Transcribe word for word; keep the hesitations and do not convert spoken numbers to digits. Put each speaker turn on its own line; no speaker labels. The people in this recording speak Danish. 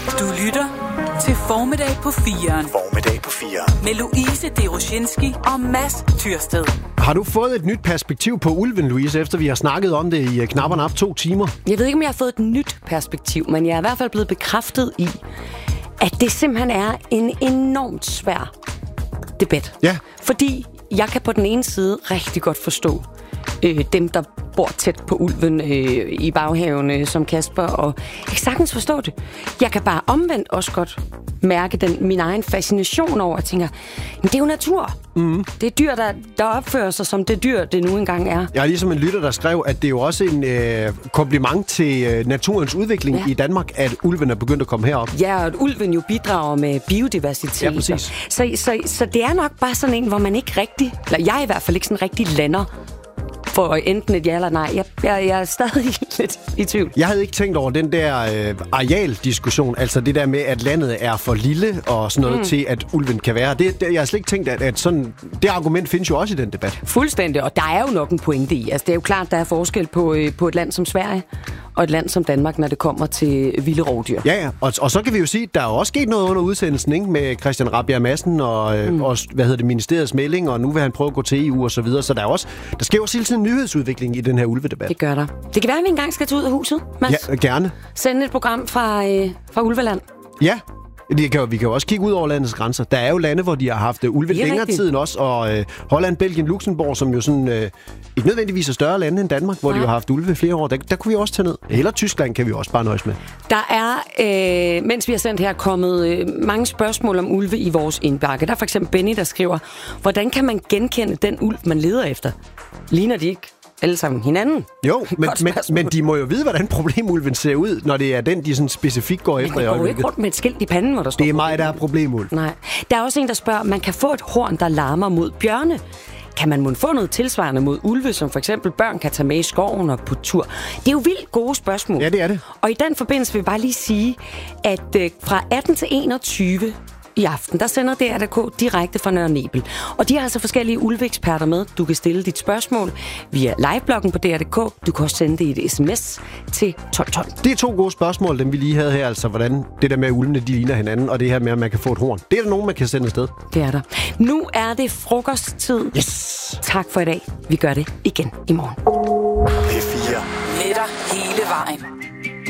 Du lytter til Formiddag på fireren.
Formiddag på fireren.
Med Louise Deroshinski og Mads Tyrsted.
Har du fået et nyt perspektiv på ulven, Louise, efter vi har snakket om det i knap og nap to timer?
Jeg ved ikke, om jeg har fået et nyt perspektiv, men jeg er i hvert fald blevet bekræftet i, at det simpelthen er en enormt svær debat.
Ja.
Fordi jeg kan på den ene side rigtig godt forstå øh, dem, der bor tæt på ulven øh, i baghaven, øh, som Kasper, og jeg kan sagtens forstå det. Jeg kan bare omvendt også godt mærke den, min egen fascination over, at tænker, men det er jo natur. Mm. Det er dyr, der, der opfører sig som det dyr, det nu engang er.
Jeg er ligesom en lytter, der skrev, at det er jo også en øh, kompliment til øh, naturens udvikling ja. i Danmark, at ulven er begyndt at komme herop.
Ja, og at ulven jo bidrager med biodiversitet.
Ja, præcis.
Så, så, så det er nok bare sådan en, hvor man ikke rigtig, eller jeg i hvert fald ikke sådan rigtig lander for enten et ja eller nej. Jeg, jeg, jeg er stadig lidt i tvivl.
Jeg havde ikke tænkt over den der øh, arealdiskussion, altså det der med, at landet er for lille og sådan noget mm. til, at ulven kan være. Det, det, jeg har slet ikke tænkt, at, at sådan, det argument findes jo også i den debat.
Fuldstændig, og der er jo nok en pointe i. Altså, det er jo klart, der er forskel på, øh, på et land som Sverige og et land som Danmark, når det kommer til vilde rovdyr.
Ja, ja. Og, og så kan vi jo sige, at der er også sket noget under udsendelsen, ikke? Med Christian Rabjerg Madsen og, øh, mm. og hvad hedder det, ministeriets melding, og nu vil han prøve at gå til E U og så videre. Så der er også, der sker jo hele tiden en nyhedsudvikling i den her ulvedebat.
Det gør der. Det kan være, at vi engang skal tage ud af huset, Mads.
Ja, gerne.
Sende et program fra, øh, fra Ulveland.
Ja. Vi kan, jo, vi kan jo også kigge ud over landets grænser. Der er jo lande, hvor de har haft uh, ulve længere tid end os, og øh, Holland, Belgien, Luxembourg, som jo sådan øh, ikke nødvendigvis er større lande end Danmark, hvor ja. de jo har haft ulve flere år. Der, der kunne vi også tage ned. Eller Tyskland kan vi også bare nøjes med.
Der er, øh, mens vi har sendt her, kommet øh, mange spørgsmål om ulve i vores indbakke. Der er for eksempel Benny, der skriver, hvordan kan man genkende den ulv, man leder efter? Ligner de ikke alle sammen hinanden?
Jo, men, men, men de må jo vide, hvordan problemulven ser ud, når det er den, de sådan specifikt går efter.
Men man går jo ikke rundt med et skilt i panden, hvor der står...
Det er mig, der er problemulv.
Nej. Der er også en, der spørger, man kan få et horn, der larmer mod bjørne. Kan man måske få noget tilsvarende mod ulve, som for eksempel børn kan tage med i skoven og på tur? Det er jo vildt gode spørgsmål.
Ja, det er det.
Og i den forbindelse vil jeg bare lige sige, at øh, fra atten til enogtyve i aften, der sender D R D K direkte fra Nørre Nebel. Og de har altså forskellige ulveeksperter med. Du kan stille dit spørgsmål via livebloggen på D R D K. Du kan også sende det i et sms til tolv tolv.
Det er to gode spørgsmål, dem vi lige havde her. Altså, hvordan det der med, at ulvene de ligner hinanden, og det her med, at man kan få et horn. Det er der nogen, man kan sende afsted.
Det er der. Nu er det frokosttid.
Yes!
Tak for i dag. Vi gør det igen i morgen.
P fire.
Med dig hele vejen.